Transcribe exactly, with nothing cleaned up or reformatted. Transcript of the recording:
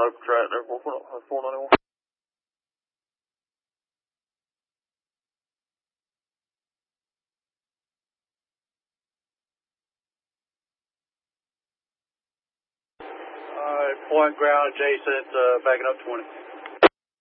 local track there, four ninety-one. Alright, point ground adjacent, uh, backing up twenty.